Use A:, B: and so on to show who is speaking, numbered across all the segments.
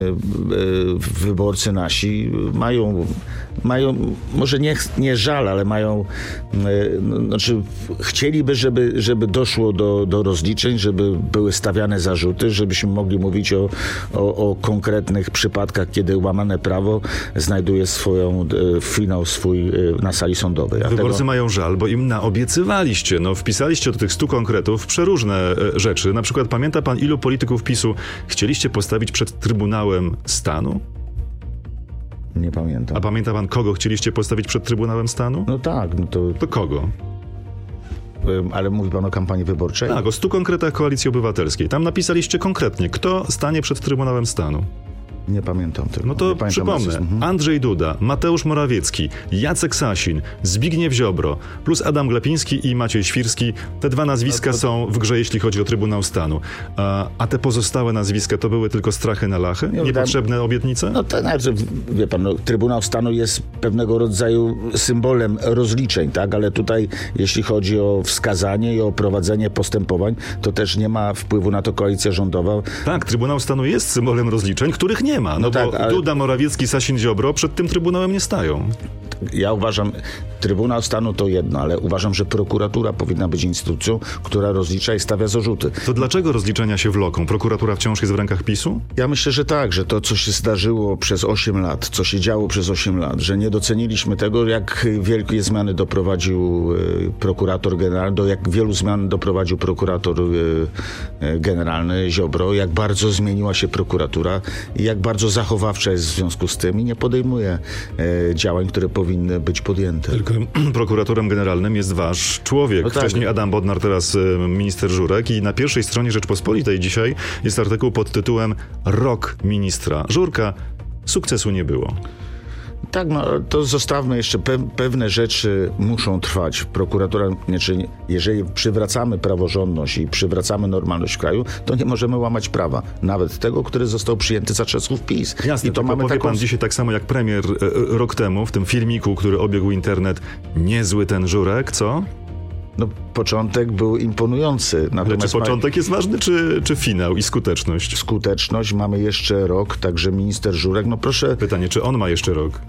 A: wyborcy nasi mają może nie żal, ale mają, znaczy chcieliby, żeby doszło do rozliczeń, żeby były stawiane zarzuty, żebyśmy mogli mówić o konkretnych przypadkach, kiedy łamane prawo znajduje finał swój na sali sądowej.
B: Wyborcy mają żal, bo im naobiecywaliście. Wpisaliście do tych 100 konkretów przeróżne rzeczy. Na przykład pamięta pan, ilu polityków PiS-u chcieliście postawić przed Trybunałem Stanu?
A: Nie pamiętam.
B: A pamięta pan, kogo chcieliście postawić przed Trybunałem Stanu?
A: No tak.
B: To kogo?
A: Ale mówi pan o kampanii wyborczej?
B: Tak, o 100 konkretach Koalicji Obywatelskiej. Tam napisaliście konkretnie, kto stanie przed Trybunałem Stanu.
A: Nie pamiętam tego.
B: No to przypomnę. Andrzej Duda, Mateusz Morawiecki, Jacek Sasin, Zbigniew Ziobro, plus Adam Glapiński i Maciej Świrski. Te dwa nazwiska są w grze, jeśli chodzi o Trybunał Stanu. A te pozostałe nazwiska to były tylko strachy na lachy? Niepotrzebne obietnice?
A: No to znaczy, wie pan, Trybunał Stanu jest pewnego rodzaju symbolem rozliczeń, tak? Ale tutaj, jeśli chodzi o wskazanie i o prowadzenie postępowań, to też nie ma wpływu na to koalicja rządowa.
B: Tak, Trybunał Stanu jest symbolem rozliczeń, których nie ma. Bo tak, ale Duda, Morawiecki, Sasin, Ziobro przed tym Trybunałem nie stają.
A: Ja uważam, Trybunał Stanu to jedno, ale uważam, że prokuratura powinna być instytucją, która rozlicza i stawia zarzuty.
B: To dlaczego rozliczenia się wloką? Prokuratura wciąż jest w rękach PiS-u?
A: Ja myślę, że tak, że to, co się zdarzyło przez 8 lat, co się działo przez 8 lat, że nie doceniliśmy tego, jak wielkie zmiany doprowadził prokurator generalny, do jak wielu zmian doprowadził prokurator generalny Ziobro, jak bardzo zmieniła się prokuratura i jak bardzo zachowawcza jest w związku z tym i nie podejmuje działań, które powinny być podjęte.
B: Tylko prokuratorem generalnym jest wasz człowiek. Wcześniej Adam Bodnar, teraz minister Żurek, i na pierwszej stronie Rzeczpospolitej dzisiaj jest artykuł pod tytułem Rok ministra Żurka. Sukcesu nie było.
A: Tak, to zostawmy jeszcze. Pewne rzeczy muszą trwać. Prokuratura, jeżeli przywracamy praworządność i przywracamy normalność w kraju, to nie możemy łamać prawa. Nawet tego, który został przyjęty za czasów PiS.
B: Jasne, i to mamy powie pan dzisiaj tak samo jak premier rok temu w tym filmiku, który obiegł internet. Niezły ten Żurek, co?
A: No, początek był imponujący.
B: Ale czy początek jest ważny, czy finał i skuteczność?
A: Skuteczność, mamy jeszcze rok, także minister Żurek, proszę...
B: Pytanie, czy on ma jeszcze rok?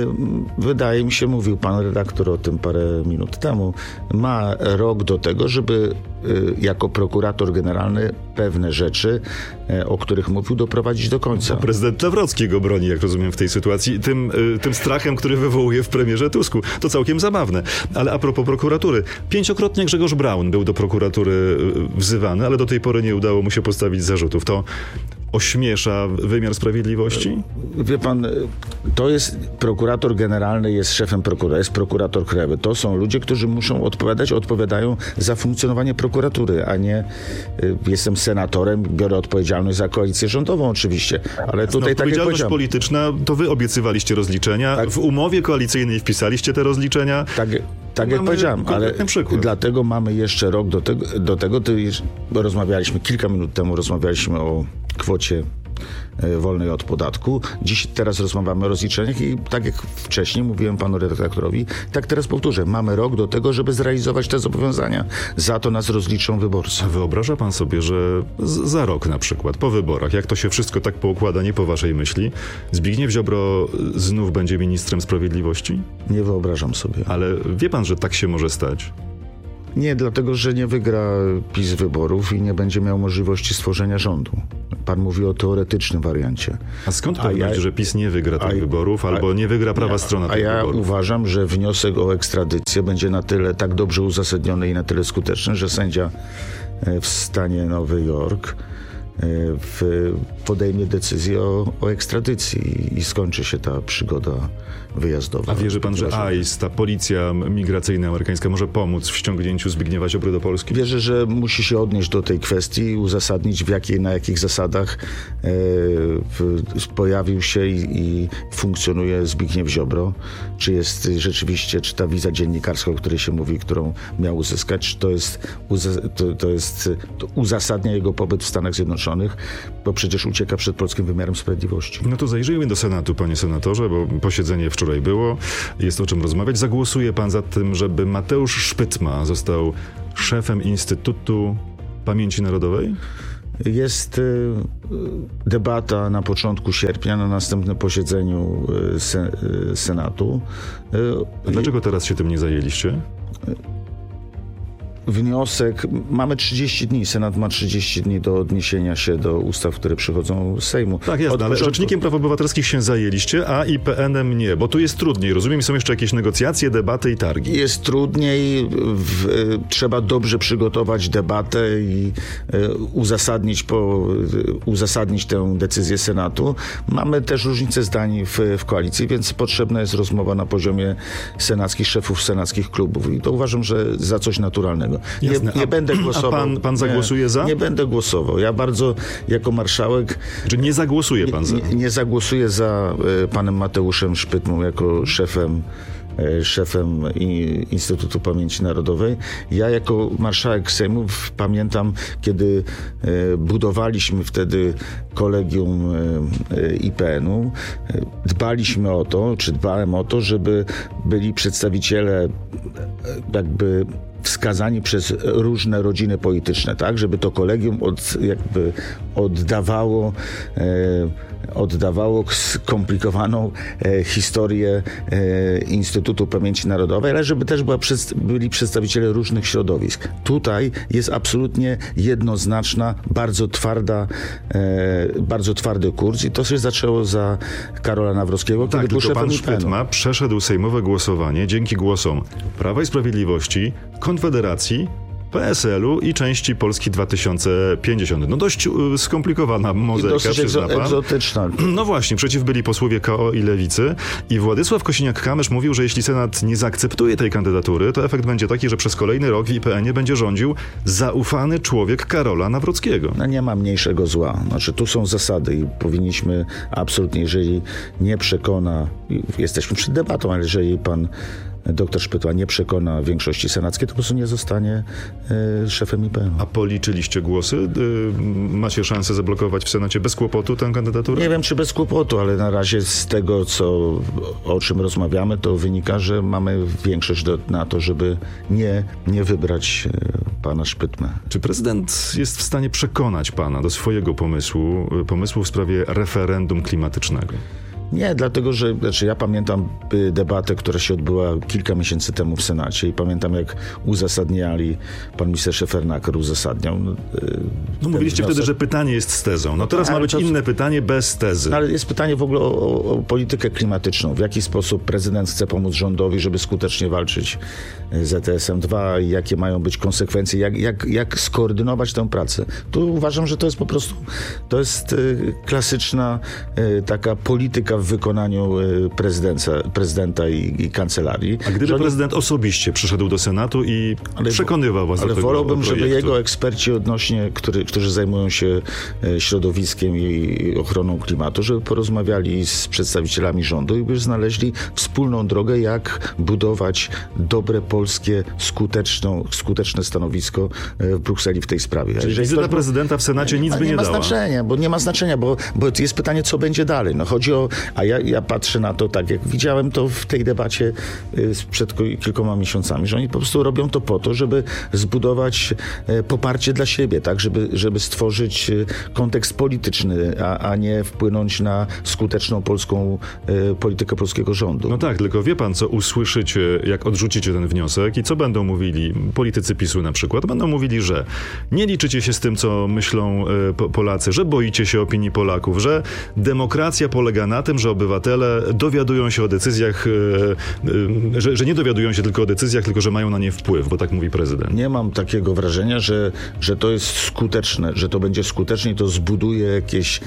A: Wydaje mi się, mówił pan redaktor o tym parę minut temu, ma rok do tego, żeby jako prokurator generalny pewne rzeczy, o których mówił, doprowadzić do końca.
B: No, prezydent Nawrocki go broni, jak rozumiem, w tej sytuacji, tym strachem, który wywołuje w premierze Tusku. To całkiem zabawne. Ale a propos prokuratury, 5-krotnie Grzegorz Braun był do prokuratury wzywany, ale do tej pory nie udało mu się postawić zarzutów. To ośmiesza wymiar sprawiedliwości?
A: Wie pan, to jest prokurator generalny, jest szefem prokuratury, jest prokurator krajowy. To są ludzie, którzy muszą odpowiadają za funkcjonowanie prokuratury, a nie jestem senatorem, biorę odpowiedzialność za koalicję rządową oczywiście, ale tutaj tak jak powiedziałem.
B: Polityczna, to wy obiecywaliście rozliczenia, tak. W umowie koalicyjnej wpisaliście te rozliczenia.
A: Tak jak powiedziałem, ale dlatego mamy jeszcze rok do tego, rozmawialiśmy kilka minut temu, o kwocie wolnej od podatku. Teraz rozmawiamy o rozliczeniach i tak jak wcześniej mówiłem panu redaktorowi, tak teraz powtórzę, mamy rok do tego, żeby zrealizować te zobowiązania. Za to nas rozliczą wyborcy.
B: A wyobraża pan sobie, że za rok na przykład, po wyborach, jak to się wszystko tak poukłada, nie po waszej myśli, Zbigniew Ziobro znów będzie ministrem sprawiedliwości?
A: Nie wyobrażam sobie.
B: Ale wie pan, że tak się może stać?
A: Nie, dlatego, że nie wygra PiS wyborów i nie będzie miał możliwości stworzenia rządu. Pan mówi o teoretycznym wariancie.
B: A skąd pewność, że PiS nie wygra tych wyborów albo nie wygra prawa strona tych wyborów?
A: A ja uważam, że wniosek o ekstradycję będzie na tyle tak dobrze uzasadniony i na tyle skuteczny, że sędzia w stanie Nowy Jork podejmie decyzję o ekstradycji i skończy się ta przygoda wyjazdowa.
B: A wierzy pan, że ICE, ta policja migracyjna amerykańska, może pomóc w ściągnięciu Zbigniewa Ziobry do Polski?
A: Wierzę, że musi się odnieść do tej kwestii i uzasadnić, na jakich zasadach pojawił się i funkcjonuje Zbigniew Ziobro. Czy jest rzeczywiście, czy ta wiza dziennikarska, o której się mówi, którą miał uzyskać, czy to uzasadnia jego pobyt w Stanach Zjednoczonych, bo przecież ucieka przed polskim wymiarem sprawiedliwości.
B: No to zajrzyjmy do Senatu, panie senatorze, bo posiedzenie wczoraj było, jest o czym rozmawiać. Zagłosuje pan za tym, żeby Mateusz Szpytma został szefem Instytutu Pamięci Narodowej?
A: Jest debata na początku sierpnia, na następnym posiedzeniu Senatu.
B: A dlaczego teraz się tym nie zajęliście?
A: Wniosek, mamy 30 dni, Senat ma 30 dni do odniesienia się do ustaw, które przychodzą z Sejmu.
B: Tak jest, ale Rzecznikiem Praw Obywatelskich się zajęliście, a IPN-em nie, bo tu jest trudniej, rozumiem, są jeszcze jakieś negocjacje, debaty i targi.
A: Jest trudniej, trzeba dobrze przygotować debatę i uzasadnić tę decyzję Senatu. Mamy też różnice zdań w koalicji, więc potrzebna jest rozmowa na poziomie senackich, szefów senackich klubów i to uważam, że za coś naturalnego. Nie będę głosował.
B: A pan zagłosuje za?
A: Nie będę głosował. Ja bardzo jako marszałek...
B: Czy nie zagłosuje pan za?
A: Nie zagłosuję za panem Mateuszem Szpytmą jako szefem Instytutu Pamięci Narodowej. Ja jako marszałek Sejmu pamiętam, kiedy budowaliśmy wtedy kolegium IPN-u, dbałem o to, żeby byli przedstawiciele jakby wskazani przez różne rodziny polityczne, tak, żeby to kolegium oddawało skomplikowaną historię Instytutu Pamięci Narodowej, ale żeby też byli przedstawiciele różnych środowisk. Tutaj jest absolutnie jednoznaczna, bardzo twardy kurs i to się zaczęło za Karola Nawrockiego,
B: tak,
A: kiedy był
B: tylko
A: szefem
B: pan
A: IPN-u.
B: Szpytma przeszedł sejmowe głosowanie dzięki głosom Prawa i Sprawiedliwości, Konfederacji, PSL-u i części Polski 2050. No dość skomplikowana mozaika, przyzna pan.
A: Egzotyczna.
B: No właśnie, przeciw byli posłowie KO i Lewicy i Władysław Kosiniak-Kamysz mówił, że jeśli Senat nie zaakceptuje tej kandydatury, to efekt będzie taki, że przez kolejny rok w IPN-ie będzie rządził zaufany człowiek Karola Nawrockiego.
A: No nie ma mniejszego zła. Znaczy tu są zasady i powinniśmy absolutnie, jeżeli nie przekona, jesteśmy przed debatą, ale jeżeli pan doktor Szpytła nie przekona większości senackiej, to po prostu nie zostanie szefem IPN.
B: A policzyliście głosy? Macie szansę zablokować w Senacie bez kłopotu tę kandydaturę?
A: Nie wiem, czy bez kłopotu, ale na razie z tego, o czym rozmawiamy, to wynika, że mamy większość na to, żeby nie wybrać pana Szpytmę.
B: Czy prezydent jest w stanie przekonać pana do swojego pomysłu w sprawie referendum klimatycznego?
A: Nie, dlatego, że ja pamiętam debatę, która się odbyła kilka miesięcy temu w Senacie i pamiętam, jak uzasadniali, pan minister Szefernaker uzasadniał.
B: No mówiliście wtedy, że pytanie jest z tezą. No teraz ma być inne pytanie bez tezy.
A: Ale jest pytanie w ogóle o politykę klimatyczną. W jaki sposób prezydent chce pomóc rządowi, żeby skutecznie walczyć z ETS-em-2 i jakie mają być konsekwencje, jak skoordynować tę pracę. Tu uważam, że to jest po prostu, klasyczna taka polityka w wykonaniu prezydenta i kancelarii.
B: A gdyby prezydent osobiście przyszedł do Senatu i przekonywał was do tego projektu?
A: Ale wolałbym, żeby jego eksperci którzy zajmują się środowiskiem i ochroną klimatu, żeby porozmawiali z przedstawicielami rządu i by znaleźli wspólną drogę, jak budować dobre polskie, skuteczne stanowisko w Brukseli w tej sprawie.
B: Czyli wizyta prezydenta w Senacie nic by nie dała.
A: Nie ma znaczenia, bo jest pytanie, co będzie dalej. No chodzi o... A ja patrzę na to tak, jak widziałem to w tej debacie przed kilkoma miesiącami, że oni po prostu robią to po to, żeby zbudować poparcie dla siebie, tak, żeby stworzyć kontekst polityczny, a nie wpłynąć na skuteczną politykę polskiego rządu.
B: No tak, tylko wie pan, co usłyszycie, jak odrzucicie ten wniosek i co będą mówili politycy PiS-u na przykład? Będą mówili, że nie liczycie się z tym, co myślą Polacy, że boicie się opinii Polaków, że demokracja polega na tym, że obywatele dowiadują się o decyzjach, że nie dowiadują się tylko o decyzjach, tylko że mają na nie wpływ, bo tak mówi prezydent.
A: Nie mam takiego wrażenia, że to jest skuteczne, że to będzie skuteczne i to zbuduje jakieś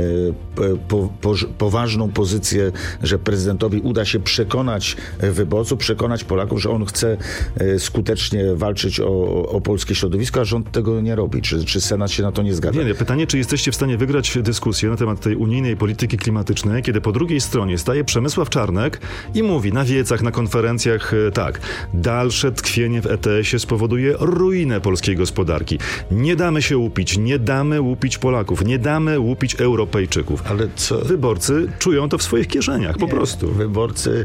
A: poważną pozycję, że prezydentowi uda się przekonać wyborców, przekonać Polaków, że on chce skutecznie walczyć o polskie środowisko, a rząd tego nie robi. Czy Senat się na to nie zgadza?
B: Nie. Pytanie, czy jesteście w stanie wygrać dyskusję na temat tej unijnej polityki klimatycznej, kiedy po drugiej stronie staje Przemysław Czarnek i mówi na wiecach, na konferencjach tak, dalsze tkwienie w ETS-ie spowoduje ruinę polskiej gospodarki. Nie damy się łupić, nie damy łupić Polaków, nie damy łupić Europejczyków.
A: Ale co?
B: Wyborcy czują to w swoich kieszeniach, po prostu.
A: Wyborcy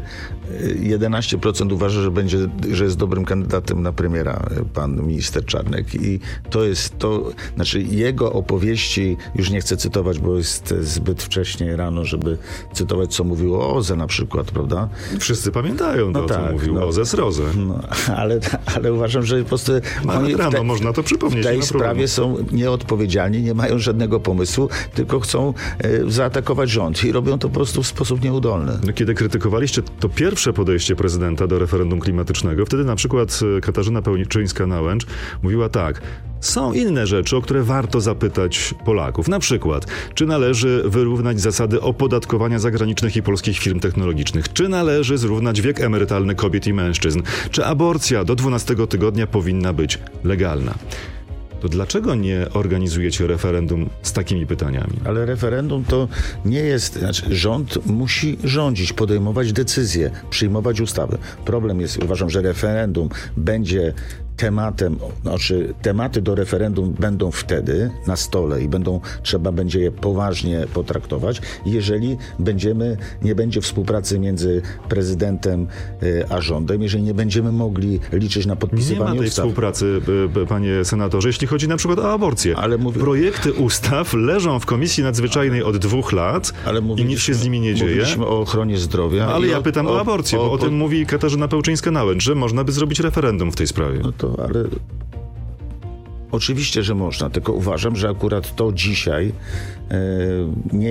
A: 11% uważa, że jest dobrym kandydatem na premiera pan minister Czarnek i znaczy jego opowieści, już nie chcę cytować, bo jest zbyt wcześnie rano, żeby cytować, co mówiło o OZE na przykład, prawda?
B: Wszyscy pamiętają to, co mówił OZE z ROZE.
A: Ale uważam, że po prostu oni
B: można to przypomnieć.
A: W tej sprawie są nieodpowiedzialni, nie mają żadnego pomysłu, tylko chcą zaatakować rząd i robią to po prostu w sposób nieudolny.
B: Kiedy krytykowaliście to pierwsze podejście prezydenta do referendum klimatycznego, wtedy na przykład Katarzyna Pełczyńska-Nałęcz mówiła tak: są inne rzeczy, o które warto zapytać Polaków. Na przykład, czy należy wyrównać zasady opodatkowania zagranicznych i polskich firm technologicznych? Czy należy zrównać wiek emerytalny kobiet i mężczyzn? Czy aborcja do 12 tygodnia powinna być legalna? To dlaczego nie organizujecie referendum z takimi pytaniami?
A: Ale referendum to nie jest... Znaczy, rząd musi rządzić, podejmować decyzje, przyjmować ustawy. Problem jest, uważam, że referendum będzie tematem, znaczy tematy do referendum będą wtedy na stole i trzeba będzie je poważnie potraktować, jeżeli nie będzie współpracy między prezydentem a rządem, jeżeli nie będziemy mogli liczyć na podpisywanie ustaw.
B: Nie ma tej współpracy, panie senatorze, jeśli chodzi na przykład o aborcję. Projekty ustaw leżą w Komisji Nadzwyczajnej od 2 lat i nic się z nimi nie dzieje.
A: Mówiliśmy o ochronie zdrowia.
B: Ale ja pytam o aborcję, bo o tym mówi Katarzyna Pełczyńska-Nałęcz, że można by zrobić referendum w tej sprawie.
A: Ale oczywiście, że można, tylko uważam, że akurat to dzisiaj nie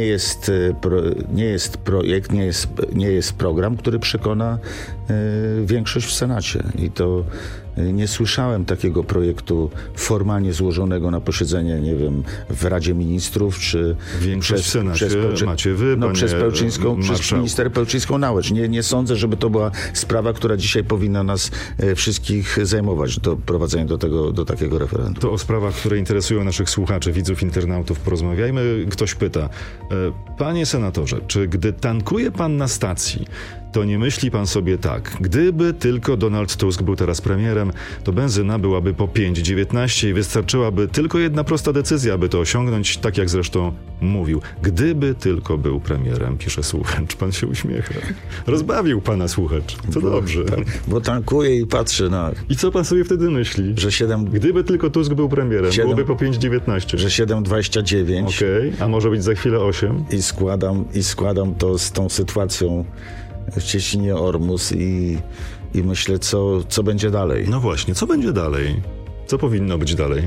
A: jest projekt, nie jest program, który przekona większość w Senacie. I to nie słyszałem takiego projektu formalnie złożonego na posiedzenie, nie wiem, w Radzie Ministrów, czy
B: większość w Senacie macie wy,
A: przez minister Pełczyńską-Nałęcz. Nie sądzę, żeby to była sprawa, która dzisiaj powinna nas wszystkich zajmować, prowadzenie do takiego referendum.
B: To o sprawach, które interesują naszych słuchaczy, widzów, internautów porozmawiajmy. Ktoś pyta: panie senatorze, czy gdy tankuje pan na stacji, to nie myśli pan sobie tak: gdyby tylko Donald Tusk był teraz premierem, to benzyna byłaby po 5,19 i wystarczyłaby tylko jedna prosta decyzja, aby to osiągnąć, tak jak zresztą mówił. Gdyby tylko był premierem, pisze słuchacz. Pan się uśmiecha. Rozbawił pana słuchacz. To dobrze.
A: Bo tankuje i patrzy na...
B: I co pan sobie wtedy myśli? Gdyby tylko Tusk był premierem, byłoby po 5,19.
A: Że 7,29.
B: Okej, a może być za chwilę 8.
A: I składam to z tą sytuacją w Cieśninie Ormus i myślę, co będzie dalej.
B: No właśnie, co będzie dalej? Co powinno być dalej?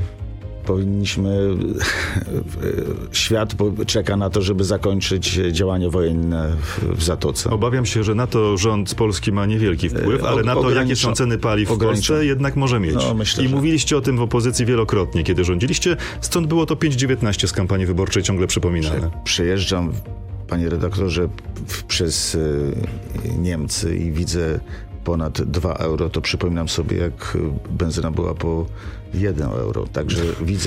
A: Świat czeka na to, żeby zakończyć działania wojenne w Zatoce.
B: Obawiam się, że na to rząd polski ma niewielki wpływ, ale na to, jakie są ceny paliw w Polsce, jednak może mieć. I mówiliście o tym w opozycji wielokrotnie, kiedy rządziliście, stąd było to 5,19 z kampanii wyborczej ciągle przypominane.
A: Przejeżdżam, panie redaktorze, przez Niemcy i widzę ponad 2 euro, to przypominam sobie, jak benzyna była po 1 euro. Także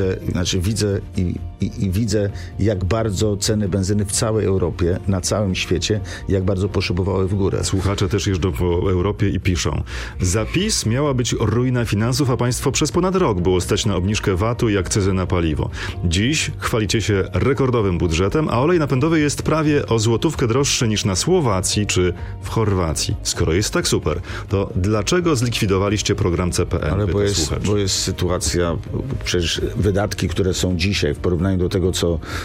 A: widzę, jak bardzo ceny benzyny w całej Europie, na całym świecie, jak bardzo poszybowały w górę.
B: Słuchacze też jeżdżą po Europie i piszą: za PiS miała być ruina finansów, a państwo przez ponad rok było stać na obniżkę VAT-u i akcyzy na paliwo. Dziś chwalicie się rekordowym budżetem, a olej napędowy jest prawie o złotówkę droższy niż na Słowacji czy w Chorwacji. Skoro jest tak super, to dlaczego zlikwidowaliście program CPN?
A: Ale bo jest sytuacja, przecież wydatki, które są dzisiaj w porównaniu do tego,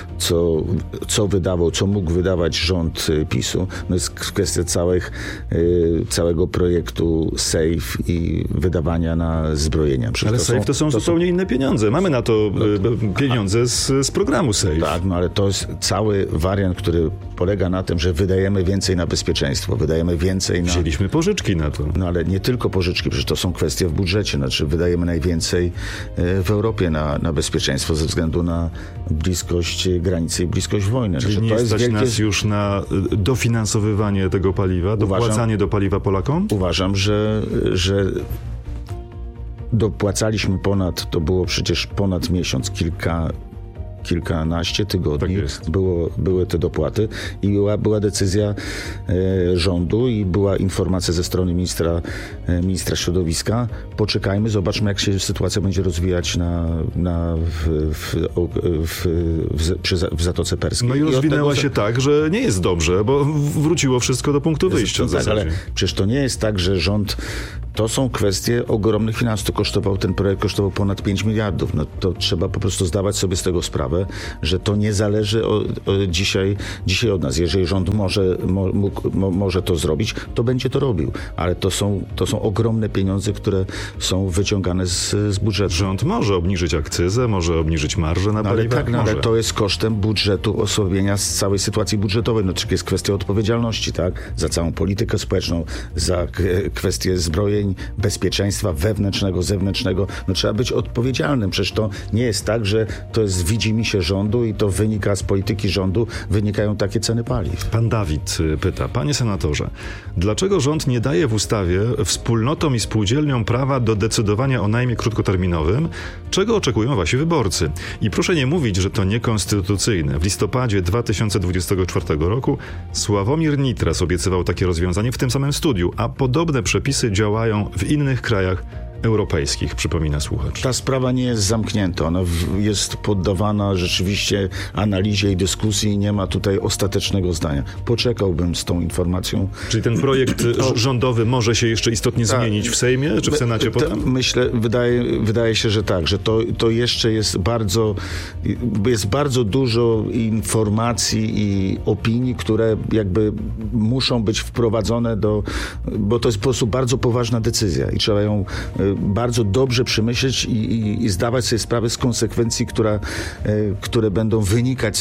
A: co mógł wydawać rząd PiS-u, no jest kwestia całego projektu SAFE i wydawania na zbrojenia.
B: Ale SAFE to są zupełnie inne pieniądze. Mamy na to pieniądze z programu SAFE.
A: Tak, ale to jest cały wariant, który polega na tym, że wydajemy więcej na bezpieczeństwo, wydajemy więcej na...
B: Wzięliśmy pożyczki na to.
A: No ale nie tylko pożyczki, przecież to są kwestie w budżecie. Znaczy wydajemy najwięcej w Europie na bezpieczeństwo ze względu na bliskość granicy i bliskość wojny.
B: Czyli
A: znaczy,
B: nie stać nas już na dofinansowywanie tego paliwa, dopłacanie do paliwa Polakom?
A: Uważam, że dopłacaliśmy to było przecież ponad miesiąc, kilkanaście tygodni
B: Tak jest.
A: były te dopłaty i była decyzja rządu i była informacja ze strony ministra środowiska. Poczekajmy, zobaczmy, jak się sytuacja będzie rozwijać w Zatoce Perskiej.
B: No i rozwinęła się tak, że nie jest dobrze, bo wróciło wszystko do punktu wyjścia.
A: Tak, ale przecież to nie jest tak, że rząd... To są kwestie ogromnych finansów. Ten projekt kosztował ponad 5 miliardów. No to trzeba po prostu zdawać sobie z tego sprawę, że to nie zależy dzisiaj od nas. Jeżeli rząd może to zrobić, to będzie to robił. Ale to są ogromne pieniądze, które są wyciągane z budżetu.
B: Rząd może obniżyć akcyzę, może obniżyć marżę na paliwa.
A: Ale to jest kosztem budżetu, osłabienia z całej sytuacji budżetowej. No, jest kwestia odpowiedzialności, tak? Za całą politykę społeczną, za kwestie zbrojeń, bezpieczeństwa wewnętrznego, zewnętrznego. No trzeba być odpowiedzialnym. Przecież to nie jest tak, że to jest widzimisię rządu i to wynika z polityki rządu, wynikają takie ceny paliw.
B: Pan Dawid pyta, panie senatorze, dlaczego rząd nie daje w ustawie wspólnotom i spółdzielniom prawa do decydowania o najmie krótkoterminowym, czego oczekują wasi wyborcy? I proszę nie mówić, że to niekonstytucyjne. W listopadzie 2024 roku Sławomir Nitras obiecywał takie rozwiązanie w tym samym studiu, a podobne przepisy działają w innych krajach europejskich, przypomina słuchacz.
A: Ta sprawa nie jest zamknięta. Ona jest poddawana rzeczywiście analizie i dyskusji i nie ma tutaj ostatecznego zdania. Poczekałbym z tą informacją.
B: Czyli ten projekt rządowy może się jeszcze istotnie zmienić w Sejmie, czy w Senacie potem?
A: Myślę, wydaje się, że tak, że to jeszcze jest bardzo dużo informacji i opinii, które jakby muszą być wprowadzone bo to jest po prostu bardzo poważna decyzja i trzeba ją bardzo dobrze przemyśleć i zdawać sobie sprawę z konsekwencji, które będą wynikać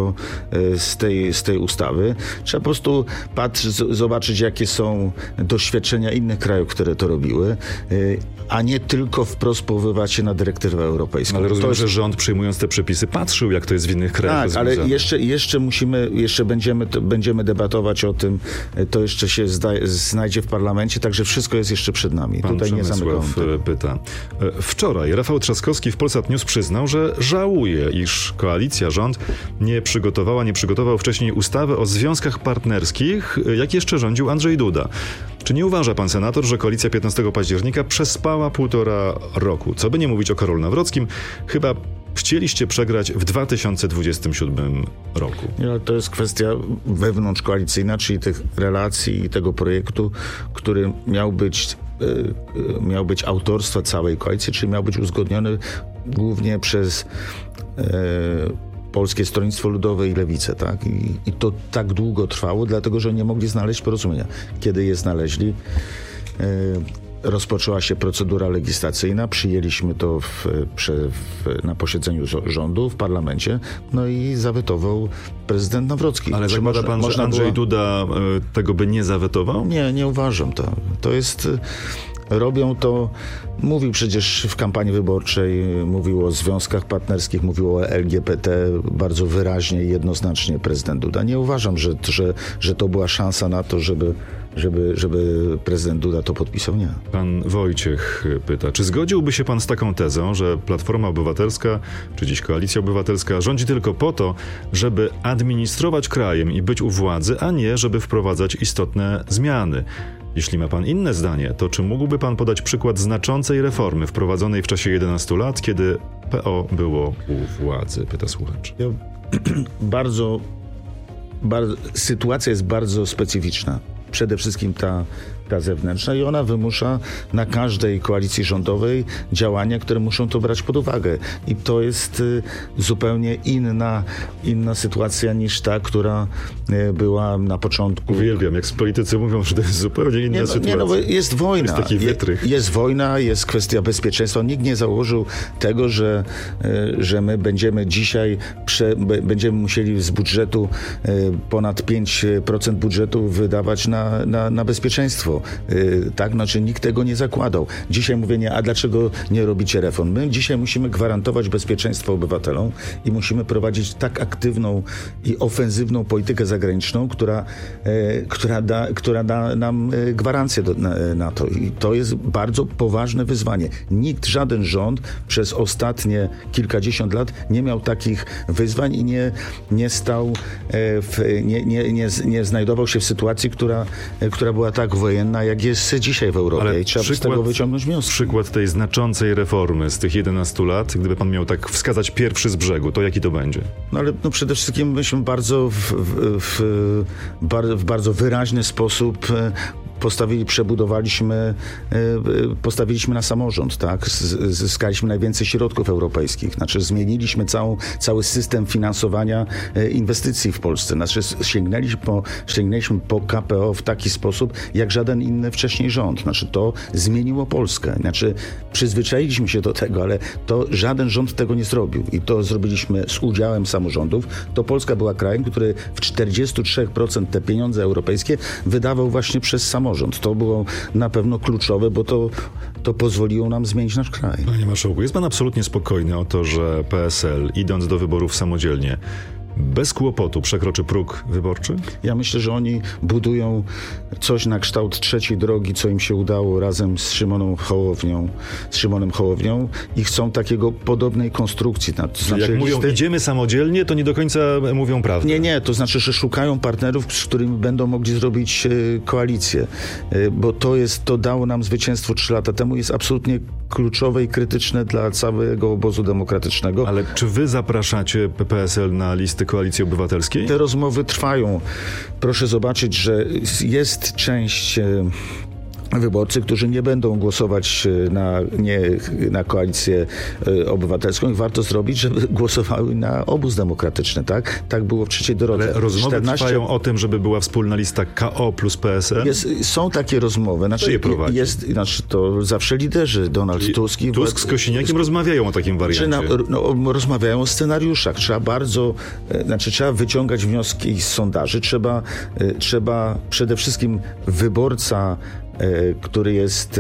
A: z tej ustawy. Trzeba po prostu zobaczyć, jakie są doświadczenia innych krajów, które to robiły, a nie tylko wprost powoływać się na dyrektywę europejską.
B: Ale rozumiem, że rząd, przyjmując te przepisy, patrzył, jak to jest w innych krajach.
A: Tak, ale jeszcze będziemy debatować o tym. To jeszcze się znajdzie w parlamencie, także wszystko jest jeszcze przed nami.
B: Pan
A: Tutaj nie zamykam.
B: Pyta. Wczoraj Rafał Trzaskowski w Polsat News przyznał, że żałuje, iż koalicja, rząd nie przygotował wcześniej ustawy o związkach partnerskich, jak jeszcze rządził Andrzej Duda. Czy nie uważa pan senator, że koalicja 15 października przespała 1,5 roku? Co by nie mówić o Karolu Nawrockim, chyba chcieliście przegrać w 2027 roku.
A: Nie, to jest kwestia wewnątrzkoalicyjna, czyli tych relacji i tego projektu, który miał być autorstwa całej koalicji, czyli miał być uzgodniony głównie przez Polskie Stronnictwo Ludowe i Lewicę, tak? I to tak długo trwało, dlatego że nie mogli znaleźć porozumienia. Kiedy je znaleźli, rozpoczęła się procedura legislacyjna, przyjęliśmy to na posiedzeniu rządu w parlamencie, no i zawetował prezydent Nawrocki.
B: Ale zakłada pan, że Andrzej Duda tego by nie zawetował?
A: Nie uważam. To jest... Robią to, mówił przecież w kampanii wyborczej, mówił o związkach partnerskich, mówił o LGBT bardzo wyraźnie i jednoznacznie prezydent Duda. Nie uważam, że to była szansa na to, żeby prezydent Duda to podpisał. Nie.
B: Pan Wojciech pyta, czy zgodziłby się pan z taką tezą, że Platforma Obywatelska, czy dziś Koalicja Obywatelska rządzi tylko po to, żeby administrować krajem i być u władzy, a nie żeby wprowadzać istotne zmiany? Jeśli ma pan inne zdanie, to czy mógłby pan podać przykład znaczącej reformy wprowadzonej w czasie 11 lat, kiedy PO było u władzy? Pyta słuchacz.
A: Sytuacja jest bardzo specyficzna. Przede wszystkim ta zewnętrzna i ona wymusza na każdej koalicji rządowej działania, które muszą to brać pod uwagę. I to jest zupełnie inna sytuacja niż ta, która była na początku.
B: Uwielbiam, jak politycy mówią, że to jest zupełnie inna sytuacja.
A: Bo jest wojna.
B: Jest taki wytrych.
A: Jest wojna, jest kwestia bezpieczeństwa. Nikt nie założył tego, że my będziemy dzisiaj będziemy musieli z budżetu ponad 5% budżetu wydawać na bezpieczeństwo. państwo. Tak, znaczy nikt tego nie zakładał. Dzisiaj mówię, nie, a dlaczego nie robicie reform? My dzisiaj musimy gwarantować bezpieczeństwo obywatelom i musimy prowadzić tak aktywną i ofensywną politykę zagraniczną, która da nam gwarancję na to. I to jest bardzo poważne wyzwanie. Żaden rząd przez ostatnie kilkadziesiąt lat nie miał takich wyzwań i nie stał, nie znajdował się w sytuacji, która była tak wojenna, jak jest dzisiaj w Europie.
B: Ale
A: i trzeba z tego wyciągnąć wnioski.
B: Przykład tej znaczącej reformy z tych 11 lat, gdyby pan miał tak wskazać pierwszy z brzegu, to jaki to będzie?
A: No ale przede wszystkim myśmy w bardzo wyraźny sposób postawiliśmy na samorząd, tak? Zyskaliśmy najwięcej środków europejskich. Znaczy zmieniliśmy cały system finansowania inwestycji w Polsce. Znaczy sięgnęliśmy po KPO w taki sposób, jak żaden inny wcześniej rząd. Znaczy to zmieniło Polskę. Znaczy przyzwyczailiśmy się do tego, ale to żaden rząd tego nie zrobił. I to zrobiliśmy z udziałem samorządów. To Polska była krajem, który w 43% te pieniądze europejskie wydawał właśnie przez samorząd. To było na pewno kluczowe, bo to pozwoliło nam zmienić nasz kraj.
B: Panie marszałku, jest pan absolutnie spokojny o to, że PSL, idąc do wyborów samodzielnie, bez kłopotu przekroczy próg wyborczy?
A: Ja myślę, że oni budują coś na kształt trzeciej drogi, co im się udało razem z Szymonem Hołownią i chcą takiego podobnej konstrukcji. To znaczy,
B: jak mówią, idziemy samodzielnie, to nie do końca mówią prawdę.
A: Nie, to znaczy, że szukają partnerów, z którymi będą mogli zrobić koalicję, bo to dało nam zwycięstwo 3 lata temu, jest absolutnie kluczowe i krytyczne dla całego obozu demokratycznego.
B: Ale czy wy zapraszacie PSL na listy Koalicji Obywatelskiej?
A: Te rozmowy trwają. Proszę zobaczyć, że jest część wyborcy, którzy nie będą głosować na Koalicję Obywatelską i warto zrobić, żeby głosowały na obóz demokratyczny, tak? Tak było w trzeciej drodze.
B: Ale rozmowy trwają o tym, żeby była wspólna lista KO plus PSL?
A: Są takie rozmowy.
B: Kto je prowadzi?
A: To zawsze liderzy, Donald Tusk i
B: Tusk z Kosiniakiem rozmawiają o takim wariancie.
A: Rozmawiają o scenariuszach. Trzeba wyciągać wnioski z sondaży. Trzeba przede wszystkim wyborca, który jest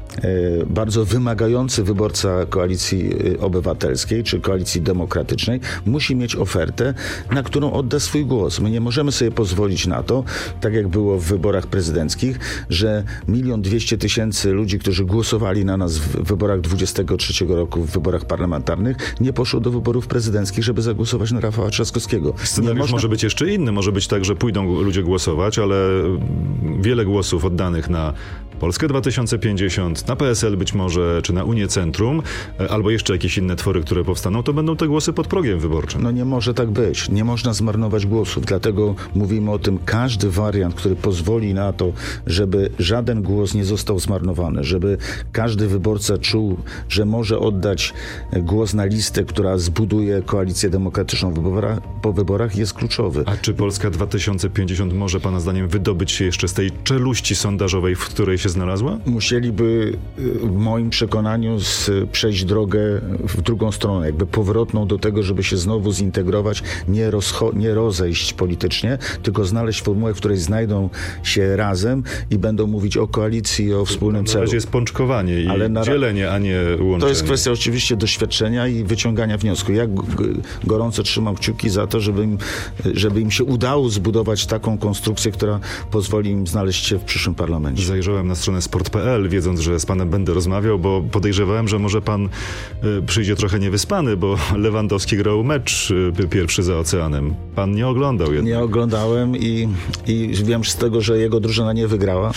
A: bardzo wymagający wyborca Koalicji Obywatelskiej czy Koalicji Demokratycznej, musi mieć ofertę, na którą odda swój głos. My nie możemy sobie pozwolić na to, tak jak było w wyborach prezydenckich, że 1 200 000 ludzi, którzy głosowali na nas w wyborach 23 roku, w wyborach parlamentarnych, nie poszło do wyborów prezydenckich, żeby zagłosować na Rafała Trzaskowskiego.
B: Scenariusz może być jeszcze inny. Może być tak, że pójdą ludzie głosować, ale wiele głosów oddanych na Polskę 2050, na PSL być może, czy na Unię Centrum, albo jeszcze jakieś inne twory, które powstaną, to będą te głosy pod progiem wyborczym.
A: Nie może tak być. Nie można zmarnować głosów. Dlatego mówimy o tym, każdy wariant, który pozwoli na to, żeby żaden głos nie został zmarnowany, żeby każdy wyborca czuł, że może oddać głos na listę, która zbuduje Koalicję Demokratyczną po wyborach, jest kluczowy.
B: A czy Polska 2050 może pana zdaniem wydobyć się jeszcze z tej czeluści sondażowej, w której się znalazła?
A: Musieliby, w moim przekonaniu, przejść drogę w drugą stronę, jakby powrotną do tego, żeby się znowu zintegrować, nie rozejść politycznie, tylko znaleźć formułę, w której znajdą się razem i będą mówić o koalicji i o wspólnym celu.
B: Na razie jest pączkowanie i dzielenie, a nie łączenie.
A: To jest kwestia oczywiście doświadczenia i wyciągania wniosku. Ja gorąco trzymam kciuki za to, żeby im się udało zbudować taką konstrukcję, która pozwoli im znaleźć się w przyszłym parlamencie.
B: Zajrzałem na stronę sport.pl, wiedząc, że z panem będę rozmawiał, bo podejrzewałem, że może pan przyjdzie trochę niewyspany, bo Lewandowski grał mecz pierwszy za oceanem. Pan nie oglądał jednak.
A: Nie oglądałem i wiem z tego, że jego drużyna nie wygrała.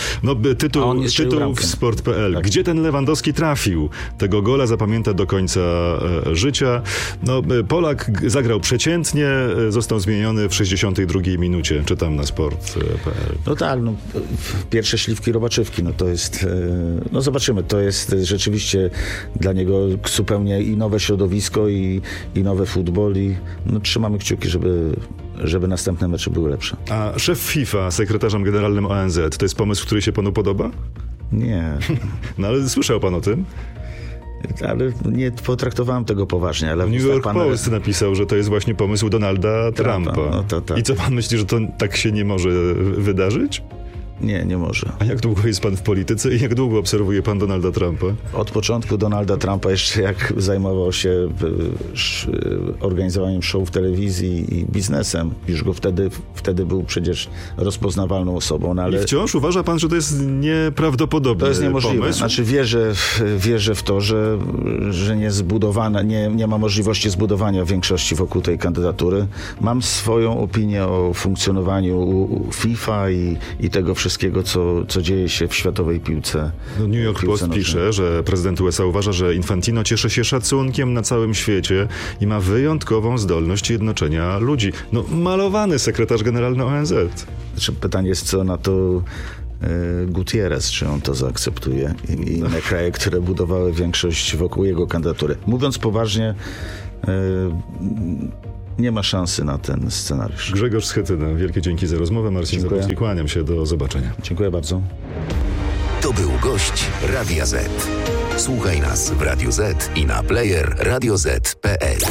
B: Tytuł w sport.pl. Tak. Gdzie ten Lewandowski trafił? Tego gola zapamięta do końca życia. Polak zagrał przeciętnie, został zmieniony w 62 minucie. Czytam na sport.pl.
A: Pierwsze śliwki robaczywki, to jest, zobaczymy, to jest rzeczywiście dla niego zupełnie i nowe środowisko i nowy futbol i trzymamy kciuki, żeby następne mecze były lepsze.
B: A szef FIFA, sekretarzem generalnym ONZ, to jest pomysł, który się panu podoba?
A: Nie.
B: Ale słyszał pan o tym?
A: Ale nie potraktowałem tego poważnie. Ale
B: New York Post napisał, że to jest właśnie pomysł Donalda Trumpa.
A: Tak.
B: I co pan myśli, że to tak się nie może wydarzyć?
A: Nie może.
B: A jak długo jest pan w polityce i jak długo obserwuje pan Donalda Trumpa?
A: Od początku Donalda Trumpa, jeszcze jak zajmował się organizowaniem show w telewizji i biznesem, już go wtedy był przecież rozpoznawalną osobą. No ale
B: I wciąż uważa pan, że to jest nieprawdopodobny
A: to jest niemożliwe.
B: pomysł?
A: Znaczy wierzę w to, że nie ma możliwości zbudowania większości wokół tej kandydatury. Mam swoją opinię o funkcjonowaniu FIFA i tego wszystkiego, co dzieje się w światowej piłce.
B: No, New York Post
A: nożnej.
B: pisze, że prezydent USA uważa, że Infantino cieszy się szacunkiem na całym świecie i ma wyjątkową zdolność jednoczenia ludzi. No, malowany sekretarz generalny ONZ.
A: Znaczy, pytanie jest, co na to Gutierrez, czy on to zaakceptuje i inne kraje, które budowały większość wokół jego kandydatury. Mówiąc poważnie, nie ma szansy na ten scenariusz.
B: Grzegorz Schetyna, wielkie dzięki za rozmowę. Marcin
A: Dziękuję.
B: Zabłocki, kłaniam się, do zobaczenia.
A: Dziękuję bardzo.
C: To był gość Radia Z. Słuchaj nas w Radio Z i na player radioz.pl.